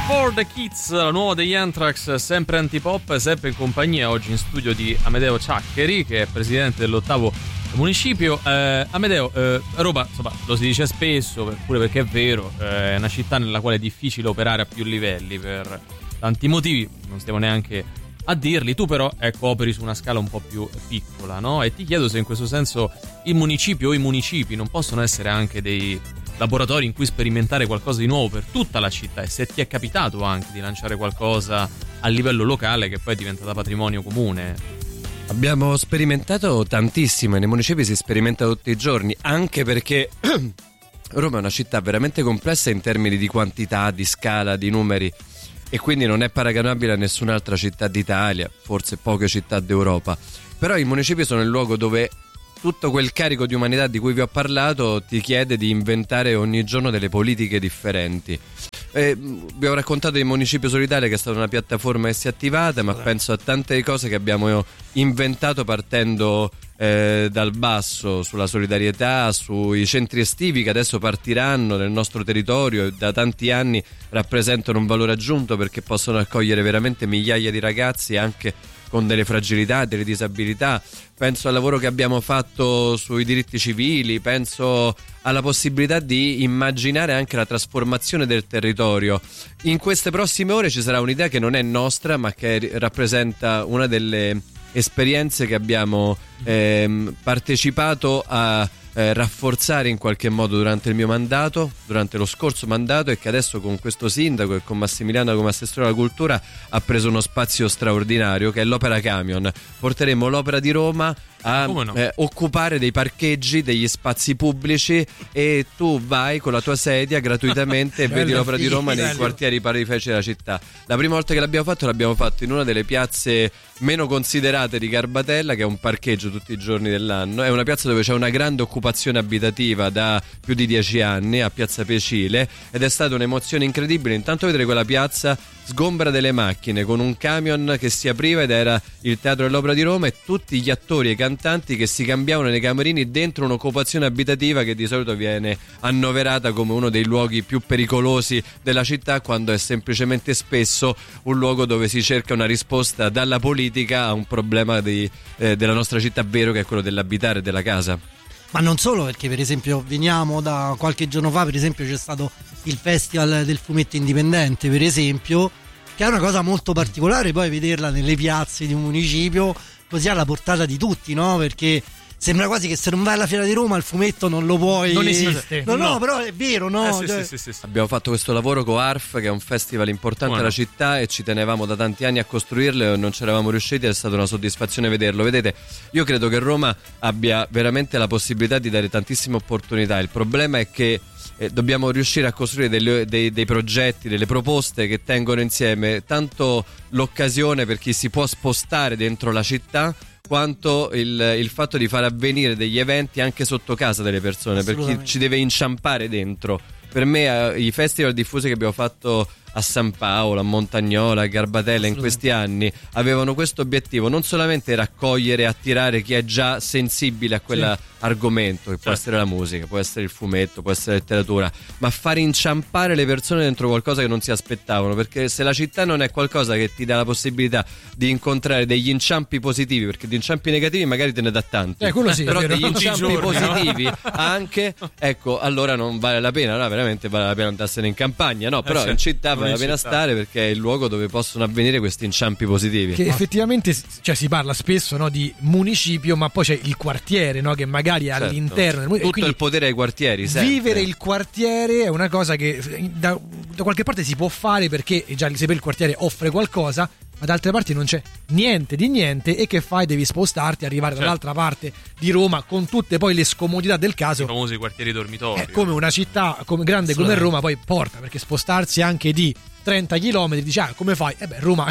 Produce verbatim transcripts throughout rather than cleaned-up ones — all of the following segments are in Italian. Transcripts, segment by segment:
For the Kids, la nuova degli Anthrax, sempre antipop, sempre in compagnia oggi in studio di Amedeo Ciaccheri, che è presidente dell'ottavo municipio. eh, Amedeo, eh, Roma, insomma, lo si dice spesso, pure perché è vero, eh, è una città nella quale è difficile operare a più livelli per tanti motivi, non stiamo neanche a dirli. Tu però, ecco, operi su una scala un po' più piccola, no? E ti chiedo se in questo senso il municipio o i municipi non possono essere anche dei laboratori in cui sperimentare qualcosa di nuovo per tutta la città, e se ti è capitato anche di lanciare qualcosa a livello locale che poi è diventata patrimonio comune. Abbiamo sperimentato tantissimo, nei municipi si sperimenta tutti i giorni, anche perché Roma è una città veramente complessa in termini di quantità, di scala, di numeri, e quindi non è paragonabile a nessun'altra città d'Italia, forse poche città d'Europa. Però i municipi sono il luogo dove tutto quel carico di umanità di cui vi ho parlato ti chiede di inventare ogni giorno delle politiche differenti. Eh, vi ho raccontato di Municipio Solidale, che è stata una piattaforma che si è attivata, ma penso a tante cose che abbiamo inventato partendo eh, dal basso, sulla solidarietà, sui centri estivi che adesso partiranno nel nostro territorio e da tanti anni rappresentano un valore aggiunto perché possono accogliere veramente migliaia di ragazzi anche con delle fragilità, delle disabilità. Penso al lavoro che abbiamo fatto sui diritti civili, penso alla possibilità di immaginare anche la trasformazione del territorio. In queste prossime ore ci sarà un'idea che non è nostra, ma che rappresenta una delle esperienze che abbiamo ehm, partecipato a Eh, rafforzare in qualche modo durante il mio mandato, durante lo scorso mandato, e che adesso con questo sindaco e con Massimiliano come assessore alla cultura ha preso uno spazio straordinario, che è l'Opera Camion. Porteremo l'Opera di Roma a no? eh, occupare dei parcheggi, degli spazi pubblici, e tu vai con la tua sedia gratuitamente e vedi l'Opera di Roma nei quartieri periferici della città. La prima volta che l'abbiamo fatto l'abbiamo fatto in una delle piazze meno considerate di Garbatella, che è un parcheggio tutti i giorni dell'anno. È una piazza dove c'è una grande occupazione abitativa da più di dieci anni, a Piazza Pecile, ed è stata un'emozione incredibile intanto vedere quella piazza sgombra delle macchine, con un camion che si apriva ed era il Teatro dell'Opera di Roma, e tutti gli attori e i cantanti che si cambiavano nei camerini dentro un'occupazione abitativa che di solito viene annoverata come uno dei luoghi più pericolosi della città, quando è semplicemente spesso un luogo dove si cerca una risposta dalla politica a un problema di, eh, della nostra città vero, che è quello dell'abitare e della casa. Ma non solo, perché per esempio veniamo da qualche giorno fa, per esempio c'è stato il Festival del Fumetto Indipendente, per esempio, che è una cosa molto particolare poi vederla nelle piazze di un municipio così alla portata di tutti, no? Perché sembra quasi che se non vai alla Fiera di Roma il fumetto non lo puoi. Non esiste. No, no, no. però è vero, no? Eh, sì, cioè... sì, sì, sì. Abbiamo fatto questo lavoro con A R F, che è un festival importante Buono. della città, e ci tenevamo da tanti anni a costruirlo e non ci eravamo riusciti, è stata una soddisfazione vederlo. Vedete, io credo che Roma abbia veramente la possibilità di dare tantissime opportunità. Il problema è che eh, dobbiamo riuscire a costruire delle, dei, dei progetti, delle proposte che tengono insieme tanto l'occasione per chi si può spostare dentro la città, quanto il, il fatto di far avvenire degli eventi anche sotto casa delle persone, per chi ci deve inciampare dentro. Per me eh, i festival diffusi che abbiamo fatto a San Paolo, a Montagnola, a Garbatella in questi anni avevano questo obiettivo: non solamente raccogliere e attirare chi è già sensibile a quell'argomento, che può essere la musica, può essere il fumetto, può essere la letteratura, ma far inciampare le persone dentro qualcosa che non si aspettavano, perché se la città non è qualcosa che ti dà la possibilità di incontrare degli inciampi positivi, perché di inciampi negativi magari te ne dà tanti, eh, quello sì, però vero. degli inciampi giorni, positivi no? anche, ecco, allora non vale la pena, no, veramente vale la pena andarsene in campagna, no, però eh, in città vale la pena città. stare, perché è il luogo dove possono avvenire questi inciampi positivi. Che effettivamente, cioè, si parla spesso, no, di municipio, ma poi c'è il quartiere, no, che magari è Certo. all'interno del Tutto quindi il potere ai quartieri, sempre. vivere il quartiere è una cosa che da, da qualche parte si può fare, perché già il il quartiere offre qualcosa, ma da altre parti non c'è niente di niente, e che fai? Devi spostarti, arrivare certo. dall'altra parte di Roma con tutte poi le scomodità del caso. I famosi quartieri dormitori. È come una città come, grande come Roma poi porta, perché spostarsi anche di trenta chilometri, dici, ah, come fai? Eh beh, Roma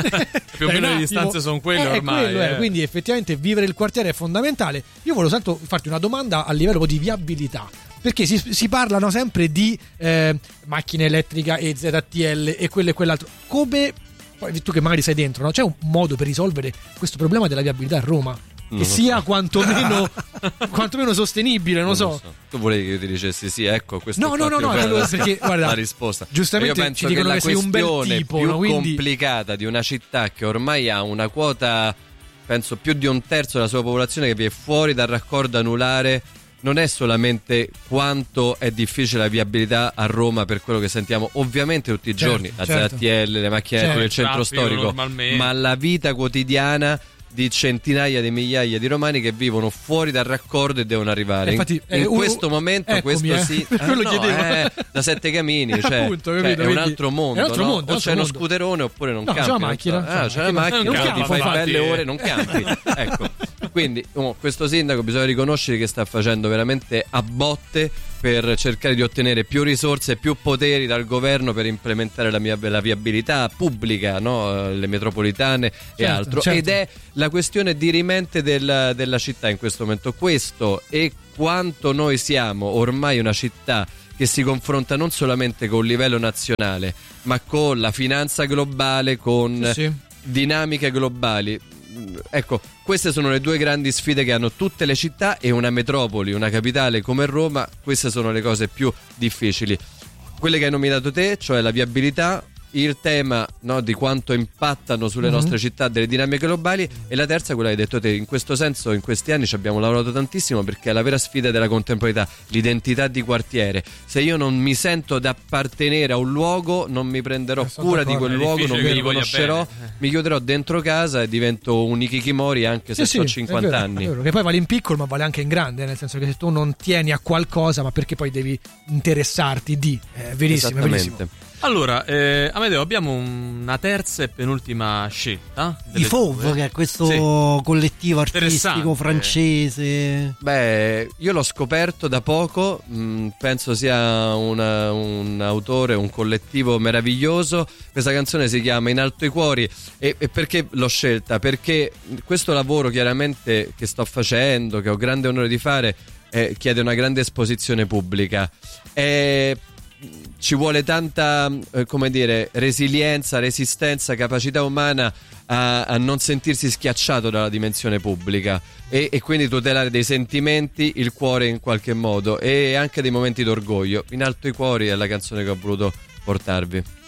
più o meno le distanze sono quelle eh, ormai. Quello è. Eh. Quindi effettivamente vivere il quartiere è fondamentale. Io volevo tanto farti una domanda a livello di viabilità, perché si, si parlano sempre di eh, macchine elettriche e Z T L e quello e quell'altro. Come, poi tu che magari sei dentro, no? C'è un modo per risolvere questo problema della viabilità a Roma? che sia quantomeno, quantomeno sostenibile, non, non so. so. Tu volevi che io ti dicessi sì, ecco, questo no, no, no, no, no, perché guarda, la risposta. Giustamente io penso ci dicono che, che sei un bel tipo, più no? Quindi... complicata di una città che ormai ha una quota, penso più di un terzo della sua popolazione che vi è fuori dal raccordo anulare, non è solamente quanto è difficile la viabilità a Roma per quello che sentiamo ovviamente tutti i certo, giorni, la certo. Z T L, le macchine certo. con il centro storico, ma la vita quotidiana di centinaia di migliaia di romani che vivono fuori dal raccordo e devono arrivare. Infatti, in, in eh, questo momento, eccomi, questo eh. sì, per quello eh, no, chiedevo. eh, da Sette Camini, cioè, Appunto, cioè, capito, è un quindi, altro mondo, è un altro no? mondo, o c'è uno mondo. scooterone oppure non no, campi. C'è la macchina, so. ah, c'è la macchina, non ti campi, fai infatti, belle ore, non campi. Ecco. Quindi oh, questo sindaco bisogna riconoscere che sta facendo veramente a botte per cercare di ottenere più risorse e più poteri dal governo per implementare la, mia, la viabilità pubblica, no? Le metropolitane e certo, altro. certo. Ed è la questione dirimente del, della città in questo momento. Questo e quanto noi siamo ormai una città che si confronta non solamente con il livello nazionale, ma con la finanza globale, con sì, sì. dinamiche globali. Ecco, queste sono le due grandi sfide che hanno tutte le città e una metropoli, una capitale come Roma. Queste sono le cose più difficili. Quelle che hai nominato te, cioè la viabilità, il tema, no, di quanto impattano sulle mm-hmm. nostre città delle dinamiche globali, e la terza, quella che hai detto te. In questo senso in questi anni ci abbiamo lavorato tantissimo, perché è la vera sfida della contemporaneità, l'identità di quartiere. Se io non mi sento di appartenere a un luogo, non mi prenderò cura di quel luogo, non mi riconoscerò, mi chiuderò dentro casa e divento un Ikikimori anche se sì, ho sì, cinquanta è vero, anni. È vero, che poi vale in piccolo ma vale anche in grande, nel senso che se tu non tieni a qualcosa, ma perché poi devi interessarti di, è verissimo, è verissimo. Allora, eh, Amedeo, abbiamo una terza e penultima scelta. I Fauve, due. che è questo sì. collettivo artistico francese. Beh, io l'ho scoperto da poco, mh, penso sia una, un autore, un collettivo meraviglioso. Questa canzone si chiama In alto i cuori. E, e perché l'ho scelta? Perché questo lavoro chiaramente che sto facendo, che ho grande onore di fare, eh, chiede una grande esposizione pubblica. E ci vuole tanta, eh, come dire, resilienza, resistenza, capacità umana a, a non sentirsi schiacciato dalla dimensione pubblica e, e quindi tutelare dei sentimenti, il cuore in qualche modo, e anche dei momenti d'orgoglio. In alto i cuori è la canzone che ho voluto portarvi.